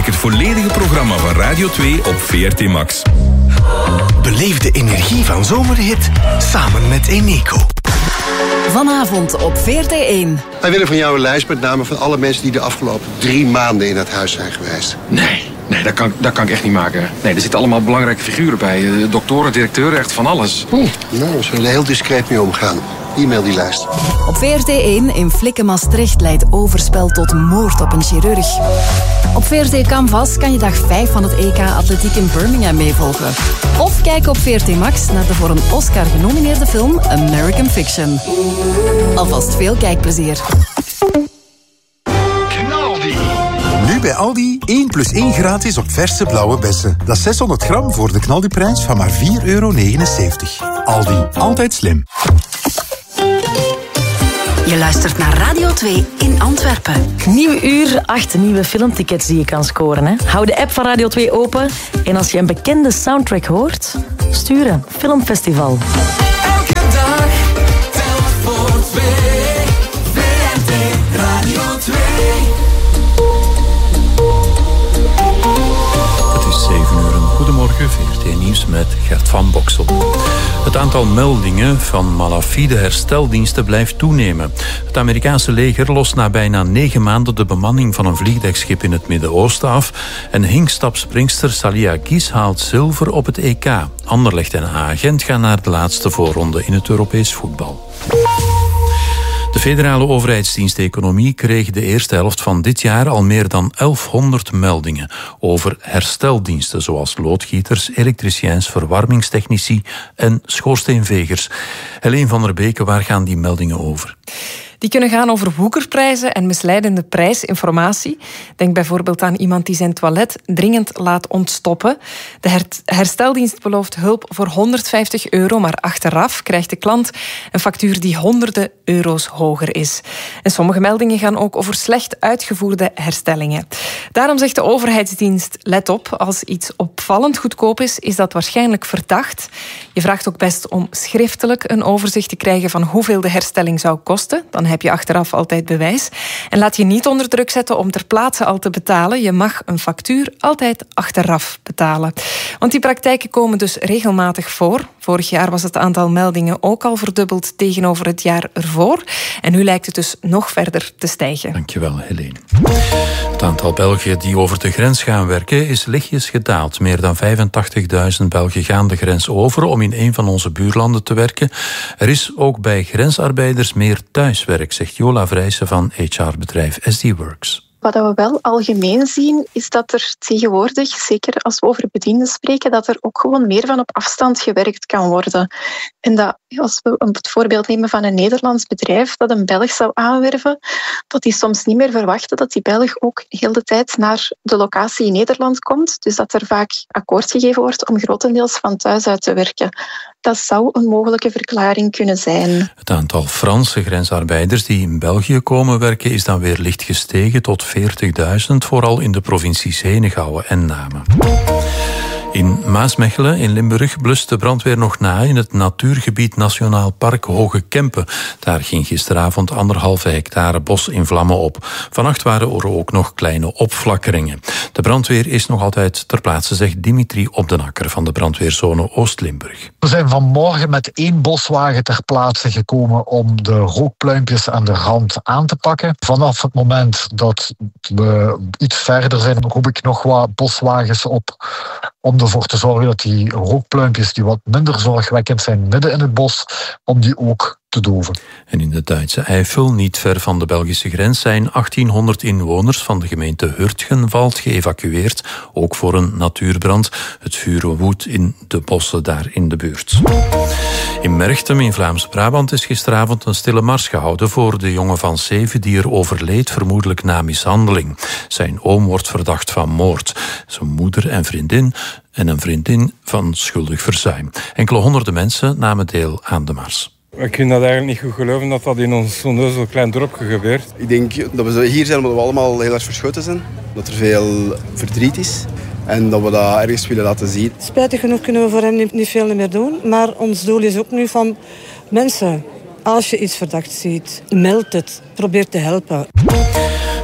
Bekijk het volledige programma van Radio 2 op VRT Max. Beleef de energie van zomerhit samen met Eneco. Vanavond op VRT1. Wij willen van jou een lijst met namen van alle mensen die de afgelopen 3 maanden in dat huis zijn geweest. Nee, dat kan ik echt niet maken. Nee, er zitten allemaal belangrijke figuren bij. Doktoren, directeuren, echt van alles. Nou, we zullen er heel discreet mee omgaan. E-mail die lijst. Op VRT1 in Flikken Maastricht leidt overspel tot moord op een chirurg. Op VRT Canvas kan je dag 5 van het EK Atletiek in Birmingham meevolgen. Of kijk op VRT Max naar de voor een Oscar genomineerde film American Fiction. Alvast veel kijkplezier. Nu bij Aldi 1 + 1 gratis op verse blauwe bessen. Dat is 600 gram voor de knaldiprijs van maar €4,79. Aldi, altijd slim. Je luistert naar Radio 2 in Antwerpen. Nieuw uur, 8 nieuwe filmtickets die je kan scoren. Hè? Hou de app van Radio 2 open en als je een bekende soundtrack hoort, sturen. Filmfestival. Elke dag telt voor 2. VRT Radio 2. Het is 7 uur. Goedemorgen, VRT Nieuws met Gert van Boksel. Het aantal meldingen van malafide hersteldiensten blijft toenemen. Het Amerikaanse leger lost na bijna 9 maanden de bemanning van een vliegdekschip in het Midden-Oosten af. En hinkstapspringster Salia Gies haalt zilver op het EK. Anderlecht en Agent gaan naar de laatste voorronde in het Europees voetbal. De federale overheidsdienst Economie kreeg de eerste helft van dit jaar al meer dan 1100 meldingen over hersteldiensten zoals loodgieters, elektriciens, verwarmingstechnici en schoorsteenvegers. Helene van der Beke, waar gaan die meldingen over? Die kunnen gaan over woekerprijzen en misleidende prijsinformatie. Denk bijvoorbeeld aan iemand die zijn toilet dringend laat ontstoppen. De hersteldienst belooft hulp voor €150, maar achteraf krijgt de klant een factuur die honderden euro's hoger is. En sommige meldingen gaan ook over slecht uitgevoerde herstellingen. Daarom zegt de overheidsdienst, let op, als iets opvallend goedkoop is dat waarschijnlijk verdacht. Je vraagt ook best om schriftelijk een overzicht te krijgen van hoeveel de herstelling zou kosten. Dan heb je achteraf altijd bewijs. En laat je niet onder druk zetten om ter plaatse al te betalen. Je mag een factuur altijd achteraf betalen. Want die praktijken komen dus regelmatig voor. Vorig jaar was het aantal meldingen ook al verdubbeld tegenover het jaar ervoor. En nu lijkt het dus nog verder te stijgen. Dankjewel, Helene. Het aantal Belgen die over de grens gaan werken is lichtjes gedaald. Meer dan 85.000 Belgen gaan de grens over om in een van onze buurlanden te werken. Er is ook bij grensarbeiders meer thuiswerk, zegt Jola Vrijsen van HR-bedrijf SD Works. Wat we wel algemeen zien, is dat er tegenwoordig, zeker als we over bedienden spreken, dat er ook gewoon meer van op afstand gewerkt kan worden. En dat, als we het voorbeeld nemen van een Nederlands bedrijf dat een Belg zou aanwerven, dat die soms niet meer verwachten dat die Belg ook heel de tijd naar de locatie in Nederland komt. Dus dat er vaak akkoord gegeven wordt om grotendeels van thuis uit te werken. Dat zou een mogelijke verklaring kunnen zijn. Het aantal Franse grensarbeiders die in België komen werken is dan weer licht gestegen tot 40.000, vooral in de provincies Henegouwen en Namen. In Maasmechelen in Limburg blust de brandweer nog na in het natuurgebied Nationaal Park Hoge Kempen. Daar ging gisteravond 1,5 hectare bos in vlammen op. Vannacht waren er ook nog kleine opflakkeringen. De brandweer is nog altijd ter plaatse, zegt Dimitri Op den Akker van de brandweerzone Oost-Limburg. We zijn vanmorgen met 1 boswagen ter plaatse gekomen om de rookpluimpjes aan de rand aan te pakken. Vanaf het moment dat we iets verder zijn, roep ik nog wat boswagens op om ervoor te zorgen dat die rookpluimpjes die wat minder zorgwekkend zijn midden in het bos, om die ook te doven. En in de Duitse Eifel, niet ver van de Belgische grens, zijn 1800 inwoners van de gemeente Hurtgenwald geëvacueerd, ook voor een natuurbrand. Het vuur woedt in de bossen daar in de buurt. In Merchtem in Vlaams-Brabant is gisteravond een stille mars gehouden voor de jongen van 7 die er overleed, vermoedelijk na mishandeling. Zijn oom wordt verdacht van moord. Zijn moeder en een vriendin van schuldig verzuim. Enkele honderden mensen namen deel aan de mars. We kunnen dat eigenlijk niet goed geloven dat dat in ons zo'n klein dorpje gebeurt. Ik denk dat we hier zijn omdat we allemaal heel erg verschoten zijn. Dat er veel verdriet is. En dat we dat ergens willen laten zien. Spijtig genoeg kunnen we voor hem niet veel meer doen. Maar ons doel is ook nu van mensen, als je iets verdacht ziet, meld het. Probeer te helpen.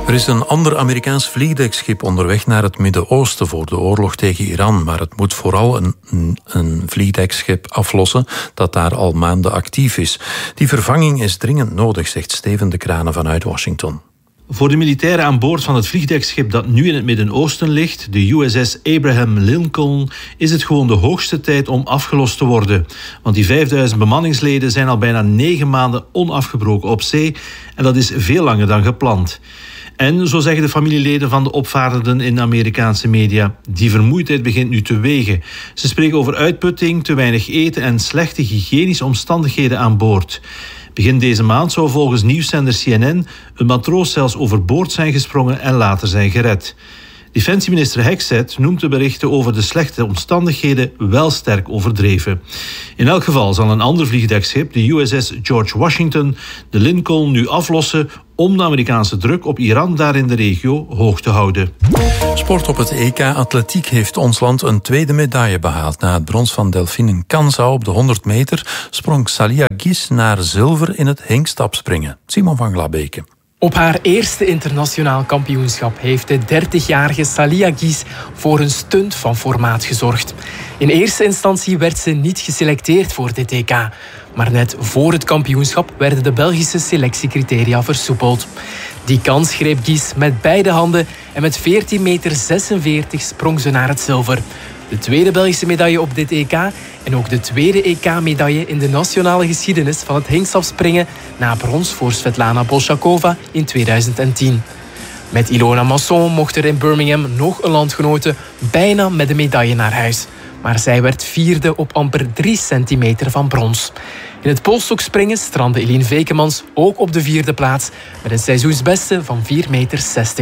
Er is een ander Amerikaans vliegdekschip onderweg naar het Midden-Oosten voor de oorlog tegen Iran, maar het moet vooral een vliegdekschip aflossen dat daar al maanden actief is. Die vervanging is dringend nodig, zegt Steven de Kranen vanuit Washington. Voor de militairen aan boord van het vliegdekschip dat nu in het Midden-Oosten ligt, de USS Abraham Lincoln, is het gewoon de hoogste tijd om afgelost te worden. Want die 5000 bemanningsleden zijn al bijna 9 maanden onafgebroken op zee en dat is veel langer dan gepland. En, zo zeggen de familieleden van de opvarenden in de Amerikaanse media, die vermoeidheid begint nu te wegen. Ze spreken over uitputting, te weinig eten en slechte hygiënische omstandigheden aan boord. Begin deze maand zou volgens nieuwszender CNN een matroos zelfs overboord zijn gesprongen en later zijn gered. Defensieminister Hegseth noemt de berichten over de slechte omstandigheden wel sterk overdreven. In elk geval zal een ander vliegdekschip, de USS George Washington, de Lincoln nu aflossen om de Amerikaanse druk op Iran daar in de regio hoog te houden. Sport op het EK Atletiek heeft ons land een tweede medaille behaald. Na het brons van Delphine Kansau op de 100 meter sprong Salia Guis naar zilver in het hinkstapspringen. Simon van Glabeke. Op haar eerste internationaal kampioenschap heeft de 30-jarige Salia Guis voor een stunt van formaat gezorgd. In eerste instantie werd ze niet geselecteerd voor dit EK. Maar net voor het kampioenschap werden de Belgische selectiecriteria versoepeld. Die kans greep Guis met beide handen en met 14,46 meter sprong ze naar het zilver. De tweede Belgische medaille op dit EK en ook de tweede EK-medaille in de nationale geschiedenis van het hinkstapspringen na brons voor Svetlana Bolshakova in 2010. Met Ilona Masson mocht er in Birmingham nog een landgenote bijna met de medaille naar huis. Maar zij werd vierde op amper 3 centimeter van brons. In het polstokspringen strandde Eline Vekemans ook op de 4e plaats met een seizoensbeste van 4,60 meter.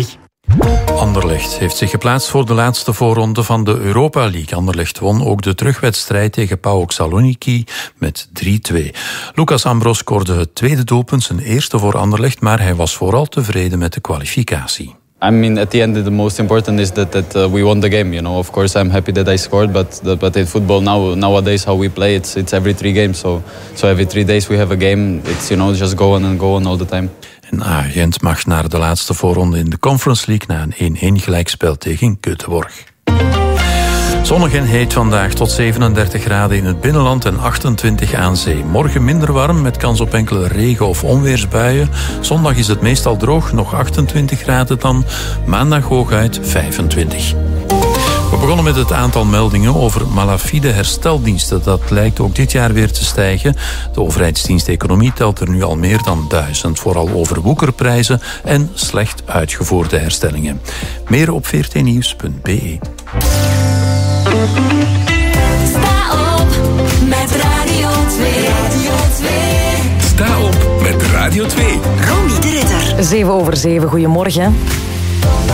Anderlecht heeft zich geplaatst voor de laatste voorronde van de Europa League. Anderlecht won ook de terugwedstrijd tegen PAOK Saloniki met 3-2. Lucas Ambros scoorde het tweede doelpunt, zijn eerste voor Anderlecht, maar hij was vooral tevreden met de kwalificatie. I mean, at the end, the most important is that we won the game. You know, of course, I'm happy that I scored, but in football nowadays, how we play, it's every 3 games. So every 3 days we have a game. It's just go on all the time. En Gent mag naar de laatste voorronde in de Conference League na een 1-1 gelijkspel tegen Göteborg. Zonnig en heet vandaag tot 37 graden in het binnenland en 28 aan zee. Morgen minder warm met kans op enkele regen- of onweersbuien. Zondag is het meestal droog, nog 28 graden dan. Maandag hooguit 25. We begonnen met het aantal meldingen over malafide hersteldiensten. Dat lijkt ook dit jaar weer te stijgen. De overheidsdienst Economie telt er nu al meer dan 1000. Vooral over woekerprijzen en slecht uitgevoerde herstellingen. Meer op vrtnieuws.be. Sta op met Radio 2. Radio 2. Sta op met Radio 2. Romy de Ridder. 7:07, goedemorgen.